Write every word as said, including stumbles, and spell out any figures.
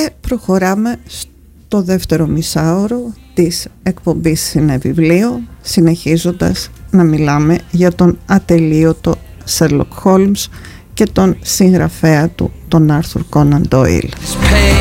Και προχωράμε στο δεύτερο μισάωρο της εκπομπής Συνεβιβλίο, συνεχίζοντας να μιλάμε για τον ατελείωτο Sherlock Holmes και τον συγγραφέα του, τον Arthur Conan Doyle.